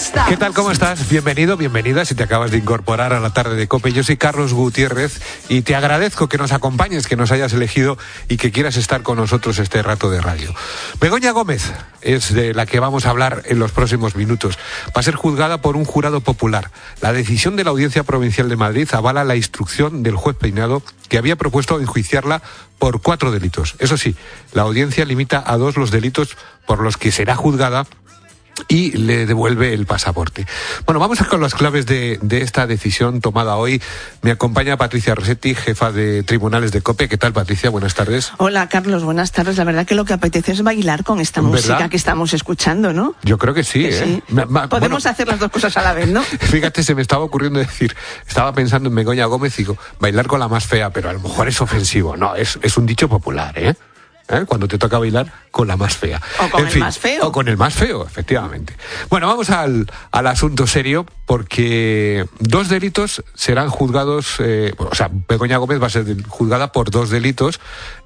estás? ¿Qué tal? ¿Cómo estás? Bienvenido, bienvenida si te acabas de incorporar a la tarde de COPE. Yo soy Carlos Gutiérrez y te agradezco que nos acompañes, que nos hayas elegido y que quieras estar con nosotros este rato de radio. Begoña Gómez es de la que vamos a hablar en los próximos minutos. Va a ser juzgada por un jurado popular. La decisión de la Audiencia Provincial de Madrid avala la instrucción del juez Peinado, que había propuesto enjuiciarla por 4 delitos. Eso sí, la audiencia limita a 2 los delitos por los que será juzgada y le devuelve el pasaporte. Bueno, vamos a con las claves de esta decisión tomada hoy. Me acompaña Patricia Rossetti, jefa de Tribunales de COPE. ¿Qué tal, Patricia? Buenas tardes. Hola, Carlos. Buenas tardes. La verdad que lo que apetece es bailar con esta música que estamos escuchando, ¿no? Yo creo que sí, Sí. Podemos hacer las dos cosas a la vez, ¿no? Fíjate, se me estaba ocurriendo decir, estaba pensando en Begoña Gómez y digo, bailar con la más fea, pero a lo mejor es ofensivo. No, es un dicho popular, ¿eh? Cuando te toca bailar con la más fea. O con el más feo. O con el más feo, efectivamente. Bueno, vamos al asunto serio, porque 2 delitos serán juzgados, Begoña Gómez va a ser juzgada por 2 delitos,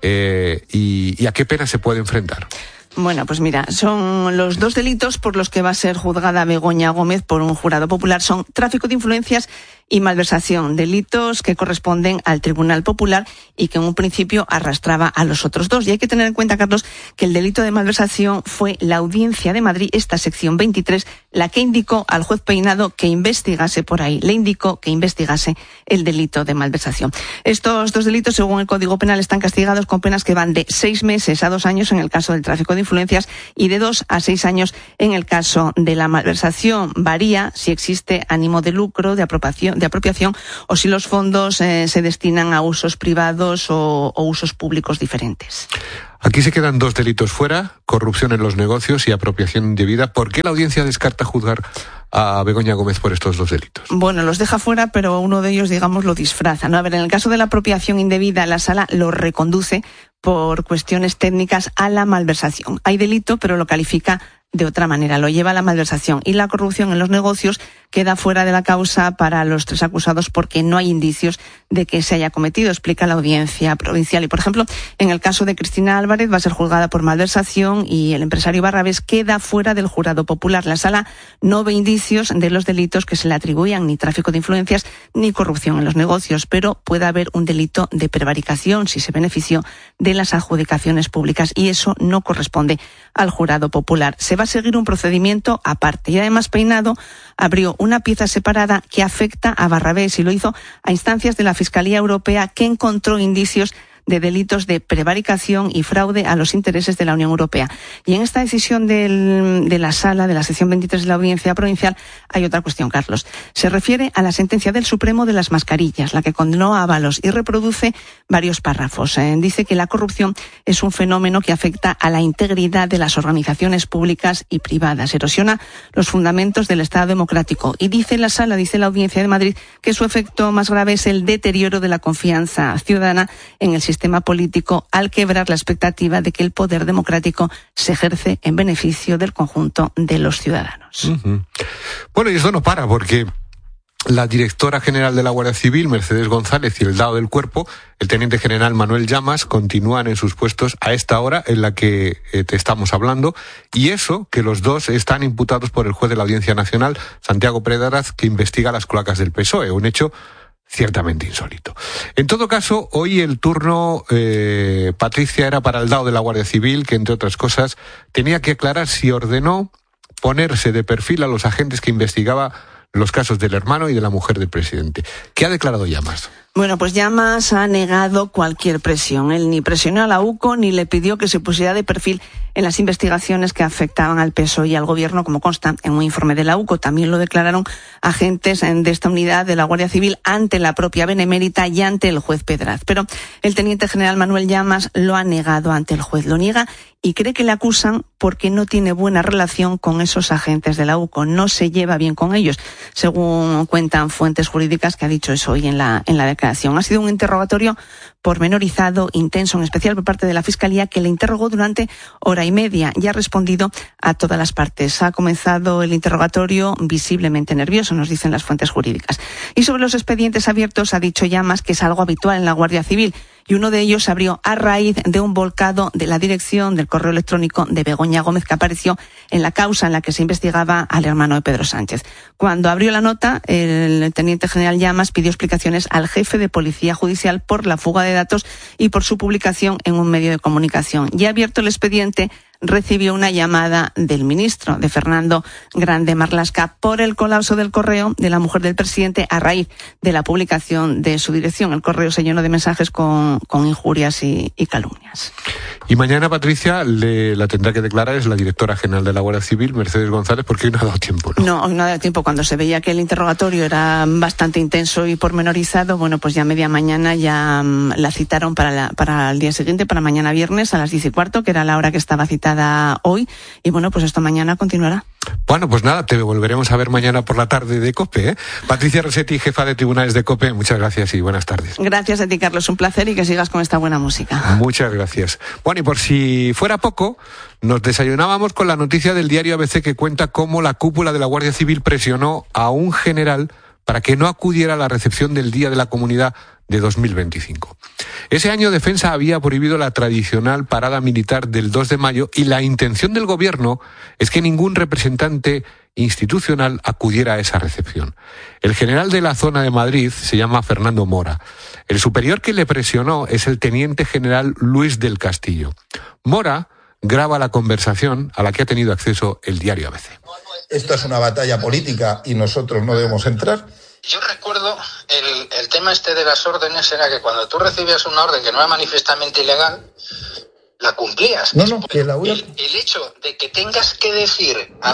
y ¿a qué pena se puede enfrentar? Bueno, pues mira, son los 2 delitos por los que va a ser juzgada Begoña Gómez por un jurado popular. Son tráfico de influencias y malversación, delitos que corresponden al Tribunal Popular y que en un principio arrastraba a los otros 2. Y hay que tener en cuenta, Carlos, que el delito de malversación fue la Audiencia de Madrid, esta sección 23, la que indicó al juez Peinado que investigase por ahí, le indicó que investigase el delito de malversación. Estos 2 delitos, según el Código Penal, están castigados con penas que van de 6 meses a 2 años en el caso del tráfico de influencias y de 2 a 6 años en el caso de la malversación. Varía si existe ánimo de lucro, de apropiación o si los fondos se destinan a usos privados o usos públicos diferentes. Aquí se quedan 2 delitos fuera, corrupción en los negocios y apropiación indebida. ¿Por qué la audiencia descarta juzgar a Begoña Gómez por estos 2 delitos? Bueno, los deja fuera, pero uno de ellos, digamos, lo disfraza, ¿no? A ver, en el caso de la apropiación indebida, la sala lo reconduce por cuestiones técnicas a la malversación. Hay delito, pero lo califica de otra manera, lo lleva a la malversación, y la corrupción en los negocios queda fuera de la causa para los 3 acusados porque no hay indicios de que se haya cometido, explica la Audiencia Provincial. Y, por ejemplo, en el caso de Cristina Álvarez va a ser juzgada por malversación y el empresario Barrabés queda fuera del jurado popular. La sala no ve indicios de los delitos que se le atribuían, ni tráfico de influencias ni corrupción en los negocios, pero puede haber un delito de prevaricación si se benefició de las adjudicaciones públicas y eso no corresponde al jurado popular. Se va a seguir un procedimiento aparte y además Peinado abrió una pieza separada que afecta a Barrabés y lo hizo a instancias de la Fiscalía Europea, que encontró indicios de delitos de prevaricación y fraude a los intereses de la Unión Europea. Y en esta decisión de la sala, de la sección 23 de la Audiencia Provincial, hay otra cuestión, Carlos. Se refiere a la sentencia del Supremo de las mascarillas, la que condenó a Ábalos y reproduce varios párrafos. Dice que la corrupción es un fenómeno que afecta a la integridad de las organizaciones públicas y privadas, erosiona los fundamentos del Estado democrático. Y dice la sala, dice la Audiencia de Madrid, que su efecto más grave es el deterioro de la confianza ciudadana en el sistema político al quebrar la expectativa de que el poder democrático se ejerce en beneficio del conjunto de los ciudadanos. Uh-huh. Bueno, y esto no para, porque la directora general de la Guardia Civil, Mercedes González, y el dado del cuerpo, el teniente general Manuel Llamas, continúan en sus puestos a esta hora en la que te estamos hablando, y eso que los 2 están imputados por el juez de la Audiencia Nacional, Santiago Predaraz, que investiga las cloacas del PSOE, un hecho ciertamente insólito. En todo caso, hoy el turno, Patricia, era para el dado de la Guardia Civil, que entre otras cosas tenía que aclarar si ordenó ponerse de perfil a los agentes que investigaba los casos del hermano y de la mujer del presidente. ¿Qué ha declarado Llamas? Bueno, pues Llamas ha negado cualquier presión. Él ni presionó a la UCO ni le pidió que se pusiera de perfil en las investigaciones que afectaban al PSOE y al Gobierno, como consta en un informe de la UCO. También lo declararon agentes de esta unidad de la Guardia Civil ante la propia Benemérita y ante el juez Pedraz. Pero el teniente general Manuel Llamas lo ha negado ante el juez. Lo niega y cree que le acusan porque no tiene buena relación con esos agentes de la UCO. No se lleva bien con ellos, según cuentan fuentes jurídicas, que ha dicho eso hoy en la declaración. Ha sido un interrogatorio pormenorizado, intenso, en especial por parte de la Fiscalía, que le interrogó durante hora y media y ha respondido a todas las partes. Ha comenzado el interrogatorio visiblemente nervioso, nos dicen las fuentes jurídicas. Y sobre los expedientes abiertos ha dicho Llamas que es algo habitual en la Guardia Civil y uno de ellos se abrió a raíz de un volcado de la dirección del correo electrónico de Begoña Gómez, que apareció en la causa en la que se investigaba al hermano de Pedro Sánchez. Cuando abrió la nota, el teniente general Llamas pidió explicaciones al jefe de Policía Judicial por la fuga de datos y por su publicación en un medio de comunicación. Ya abierto el expediente, recibió una llamada del ministro, de Fernando Grande Marlaska, por el colapso del correo de la mujer del presidente a raíz de la publicación de su dirección. El correo se llenó de mensajes con injurias y calumnias. Y mañana, Patricia, la tendrá que declarar, es la directora general de la Guardia Civil, Mercedes González, porque hoy no ha dado tiempo, ¿no? No, hoy no ha dado tiempo. Cuando se veía que el interrogatorio era bastante intenso y pormenorizado, bueno, pues ya media mañana ya la citaron para el día siguiente, para mañana viernes a las 10:15, que era la hora que estaba citada hoy. Y bueno, pues esto mañana continuará. Bueno, pues nada, te volveremos a ver mañana por la tarde de COPE, ¿eh? Patricia Rossetti, jefa de tribunales de COPE, muchas gracias y buenas tardes. Gracias a ti, Carlos, un placer y que sigas con esta buena música. Muchas gracias. Bueno, y por si fuera poco, nos desayunábamos con la noticia del diario ABC que cuenta cómo la cúpula de la Guardia Civil presionó a un general para que no acudiera a la recepción del Día de la Comunidad de 2025. Ese año Defensa había prohibido la tradicional parada militar del 2 de mayo y la intención del gobierno es que ningún representante institucional acudiera a esa recepción. El general de la zona de Madrid se llama Fernando Mora. El superior que le presionó es el teniente general Luis del Castillo. Mora graba la conversación a la que ha tenido acceso el diario ABC. Esta es una batalla política y nosotros no debemos entrar. Yo recuerdo el tema este de las órdenes era que cuando tú recibías una orden que no era manifiestamente ilegal, la cumplías. No, que la el hecho de que tengas que decir a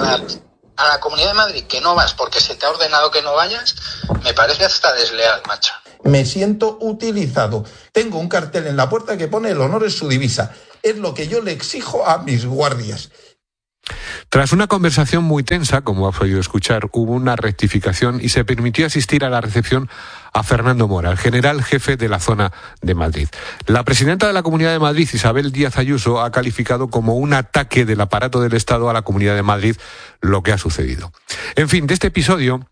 la Comunidad de Madrid que no vas porque se te ha ordenado que no vayas, me parece hasta desleal, macho. Me siento utilizado. Tengo un cartel en la puerta que pone "el honor es su divisa". Es lo que yo le exijo a mis guardias. Tras una conversación muy tensa, como has podido escuchar, hubo una rectificación y se permitió asistir a la recepción a Fernando Mora, el general jefe de la zona de Madrid. La presidenta de la Comunidad de Madrid, Isabel Díaz Ayuso, ha calificado como un ataque del aparato del Estado a la Comunidad de Madrid lo que ha sucedido. En fin, de este episodio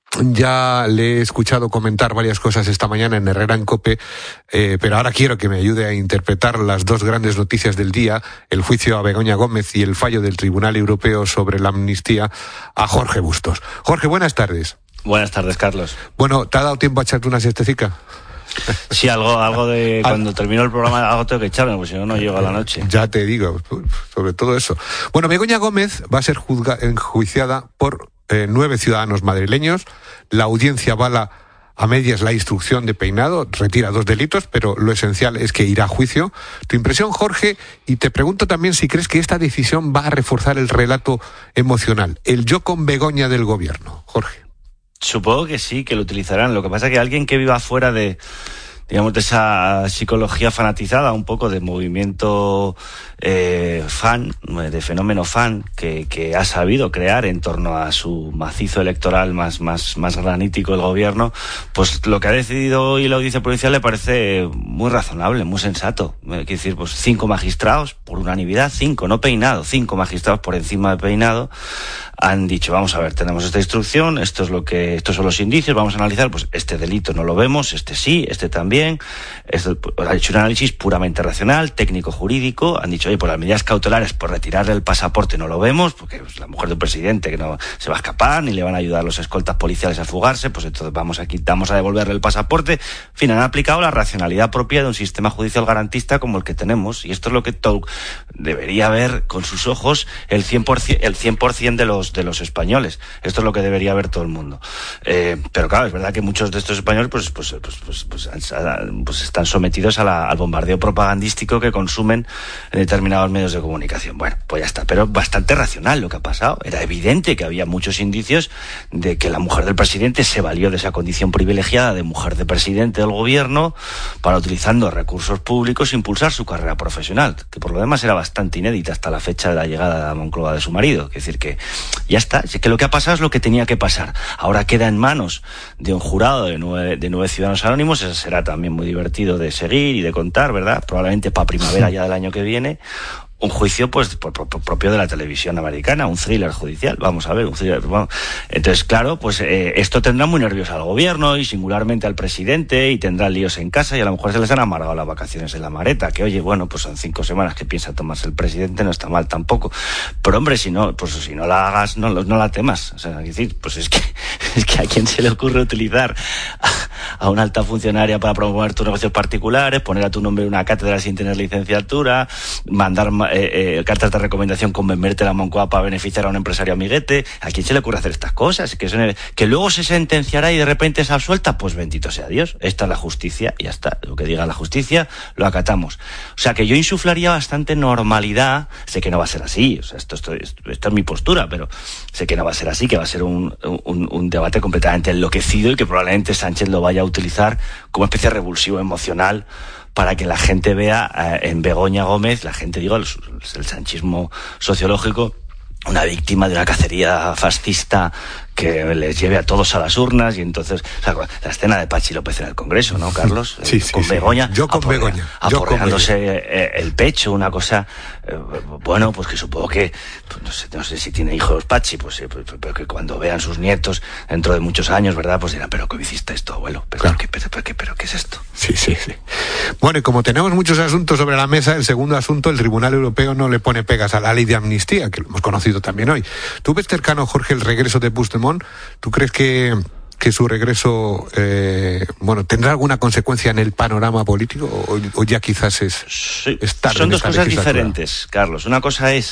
ya le he escuchado comentar varias cosas esta mañana en Herrera en COPE, pero ahora quiero que me ayude a interpretar las dos grandes noticias del día, el juicio a Begoña Gómez y el fallo del Tribunal Europeo sobre la amnistía, a Jorge Bustos. Jorge, buenas tardes. Buenas tardes, Carlos. Bueno, ¿te ha dado tiempo a echarte una siestecica? Sí, Ah. algo de cuando termino el programa algo tengo que echarme, porque si no, no llego a la noche. Ya te digo, sobre todo eso. Bueno, Begoña Gómez va a ser enjuiciada por 9 ciudadanos madrileños. La audiencia avala a medias la instrucción de Peinado, retira 2 delitos, pero lo esencial es que irá a juicio. Tu impresión, Jorge, y te pregunto también si crees que esta decisión va a reforzar el relato emocional, el yo con Begoña del gobierno. Jorge. Supongo que sí, que lo utilizarán. Lo que pasa es que alguien que viva fuera de esa psicología fanatizada, un poco de movimiento fan, de fenómeno fan, que ha sabido crear en torno a su macizo electoral más granítico el gobierno, pues lo que ha decidido hoy la audiencia provincial le parece muy razonable, muy sensato. Quiero decir, pues 5 magistrados, por unanimidad, 5, no Peinado, 5 magistrados por encima de Peinado, han dicho, vamos a ver, tenemos esta instrucción, estos son los indicios, vamos a analizar, pues este delito no lo vemos, este sí, este también. Ha hecho un análisis puramente racional, técnico-jurídico, han dicho, oye, por las medidas cautelares, por retirarle el pasaporte no lo vemos, porque es la mujer del presidente que no se va a escapar, ni le van a ayudar los escoltas policiales a fugarse, pues entonces vamos a devolverle el pasaporte. En fin, han aplicado la racionalidad propia de un sistema judicial garantista como el que tenemos, y esto es lo que debería ver con sus ojos el 100% de los españoles. Esto es lo que debería ver todo el mundo. Pero claro, es verdad que muchos de estos españoles pues están sometidos al bombardeo propagandístico que consumen en determinados medios de comunicación. Bueno, pues ya está. Pero bastante racional lo que ha pasado. Era evidente que había muchos indicios de que la mujer del presidente se valió de esa condición privilegiada de mujer de presidente del gobierno para, utilizando recursos públicos, impulsar su carrera profesional, que por lo demás era bastante inédita hasta la fecha de la llegada a Moncloa de su marido. Es decir, que ya está, es que lo que ha pasado es lo que tenía que pasar. Ahora queda en manos de un jurado de 9 ciudadanos anónimos. Eso será también muy divertido de seguir y de contar, ¿verdad? Probablemente para primavera ya del año que viene. un juicio pues propio de la televisión americana, un thriller judicial, vamos a ver, un thriller, vamos. Entonces, claro, pues esto tendrá muy nervioso al gobierno y singularmente al presidente, y tendrá líos en casa, y a lo mejor se les han amargado las vacaciones en la maleta, que oye, bueno, pues son 5 semanas que piensa tomarse el presidente, no está mal tampoco, pero hombre, si no la hagas, no la temas, o sea, es decir, pues es que a quién se le ocurre utilizar a una alta funcionaria para promover tus negocios particulares, poner a tu nombre en una cátedra sin tener licenciatura, mandar cartas de recomendación con venderte la Moncloa para beneficiar a un empresario amiguete. ¿A quién se le ocurre hacer estas cosas? Que luego se sentenciará y de repente es absuelta, pues bendito sea Dios. Esta es la justicia y ya está. Lo que diga la justicia lo acatamos. O sea, que yo insuflaría bastante normalidad. Sé que no va a ser así, o sea, esto es mi postura, pero sé que no va a ser así, que va a ser un debate completamente enloquecido y que probablemente Sánchez lo vaya a utilizar como especie de revulsivo emocional para que la gente vea en Begoña Gómez, la gente, digo, el sanchismo sociológico, una víctima de una cacería fascista que les lleve a todos a las urnas. Y entonces, o sea, la escena de Pachi López en el Congreso, ¿no, Carlos? Sí, con Begoña. Yo con Begoña. Aporreándose el pecho, una cosa, bueno, pues que supongo que, pues no sé si tiene hijos Pachi, pues pero que cuando vean sus nietos dentro de muchos años, ¿verdad? Pues dirán, ¿pero qué hiciste esto, abuelo? ¿Pero, claro. ¿Pero qué es esto? Sí. Bueno, y como tenemos muchos asuntos sobre la mesa, el segundo asunto, el Tribunal Europeo no le pone pegas a la ley de amnistía, que lo hemos conocido también hoy. ¿Tú ves cercano, Jorge, el regreso de Puigdemont? ¿Tú crees que su regreso tendrá alguna consecuencia en el panorama político o ya quizás es tarde? Son dos cosas diferentes, Carlos. Una cosa es,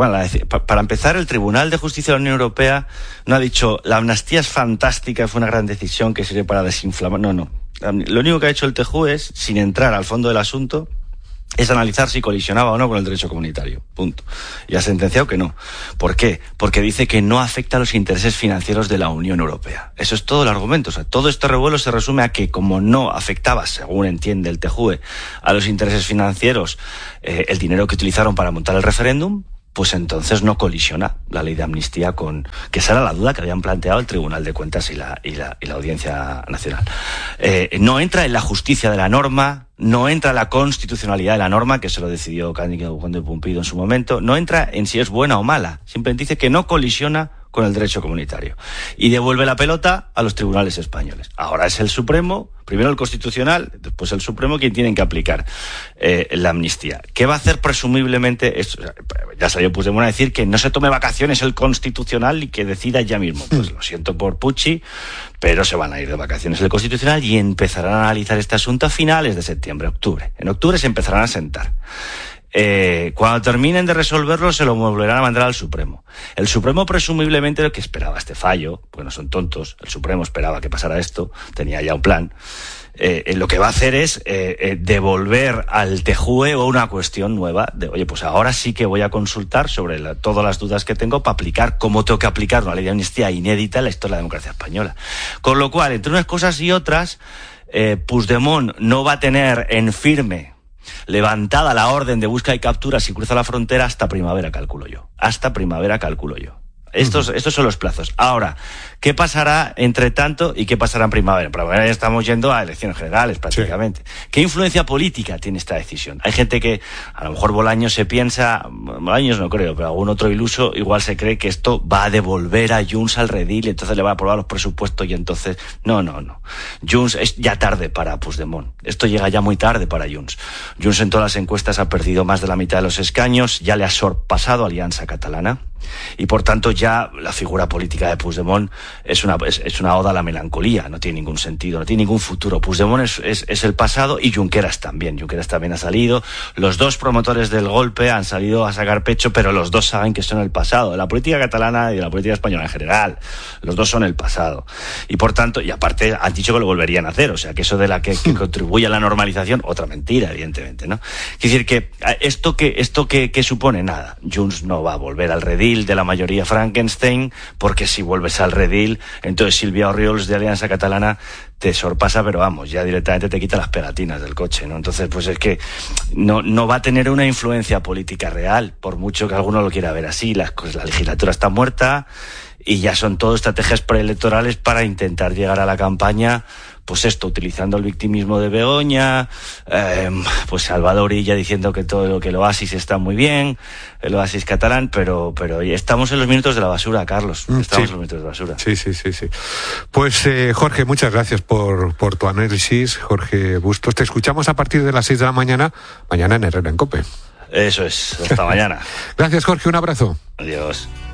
para empezar, el Tribunal de Justicia de la Unión Europea no ha dicho la amnistía es fantástica, fue una gran decisión que sirve para desinflamar. No. Lo único que ha hecho el TJUE es, sin entrar al fondo del asunto, es analizar si colisionaba o no con el derecho comunitario. Punto. Y ha sentenciado que no. ¿Por qué? Porque dice que no afecta a los intereses financieros de la Unión Europea. Eso es todo el argumento. O sea, todo este revuelo se resume a que, como no afectaba, según entiende el TJUE, a los intereses financieros el dinero que utilizaron para montar el referéndum, pues entonces no colisiona la ley de amnistía con... que esa era la duda que habían planteado el Tribunal de Cuentas y la Audiencia Nacional. No entra en la justicia de la norma, no entra en la constitucionalidad de la norma, que se lo decidió Cándido Juan de Pumpido en su momento, no entra en si es buena o mala, simplemente dice que no colisiona con el derecho comunitario. Y devuelve la pelota a los tribunales españoles. Ahora es el Supremo, primero el Constitucional, después el Supremo, quien tienen que aplicar la amnistía. ¿Qué va a hacer presumiblemente? Ya salió Puigdemont a decir que no se tome vacaciones el Constitucional y que decida ya mismo. Pues lo siento por Pucci, pero se van a ir de vacaciones el Constitucional y empezarán a analizar este asunto a finales de septiembre, octubre. En octubre se empezarán a sentar. Cuando terminen de resolverlo se lo volverán a mandar al Supremo. El Supremo presumiblemente lo que esperaba este fallo, porque no son tontos, el Supremo esperaba que pasara esto, tenía ya un plan. Lo que va a hacer es devolver al TJUE una cuestión nueva de, oye, pues ahora sí que voy a consultar sobre todas las dudas que tengo para aplicar cómo tengo que aplicar una ley de amnistía inédita en la historia de la democracia española. Con lo cual, entre unas cosas y otras, Puigdemont no va a tener en firme levantada la orden de búsqueda y captura si cruza la frontera hasta primavera, calculo yo. Estos son los plazos. Ahora, ¿qué pasará entre tanto y qué pasará en primavera? En primavera ya estamos yendo a elecciones generales prácticamente. Sí. ¿Qué influencia política tiene esta decisión? Hay gente que, a lo mejor Bolaños se piensa, Bolaños no creo, pero algún otro iluso igual se cree que esto va a devolver a Junts al redil y entonces le va a aprobar los presupuestos y entonces... No. Junts es ya tarde para Puigdemont. Esto llega ya muy tarde para Junts. Junts en todas las encuestas ha perdido más de la mitad de los escaños, ya le ha sorpasado a Alianza Catalana. Y por tanto ya la figura política de Puigdemont es una oda a la melancolía, no tiene ningún sentido, no tiene ningún futuro. Puigdemont es el pasado y Junqueras también ha salido. Los dos promotores del golpe han salido a sacar pecho, pero los dos saben que son el pasado, de la política catalana y de la política española en general. Los dos son el pasado. Y por tanto, y aparte han dicho que lo volverían a hacer, o sea que eso de la que contribuye a la normalización, otra mentira, evidentemente, ¿no? Es decir que esto que supone nada, Junts no va a volver al redil de la mayoría Frankenstein, porque si vuelves al redil, entonces Silvia Orriols de Alianza Catalana te sorpasa, pero vamos, ya directamente te quita las pegatinas del coche, ¿no? Entonces, pues es que no va a tener una influencia política real, por mucho que alguno lo quiera ver así. La legislatura está muerta y ya son todo estrategias preelectorales para intentar llegar a la campaña pues esto, utilizando el victimismo de Begoña, pues Salvador Illa diciendo que que el Oasis está muy bien, el Oasis catalán, pero estamos en los minutos de la basura, Carlos. Estamos en los minutos de la basura. Sí. Pues Jorge, muchas gracias por tu análisis, Jorge Bustos. Te escuchamos a partir de las 6 de la mañana en Herrera en COPE. Eso es, hasta mañana. Gracias, Jorge, un abrazo. Adiós.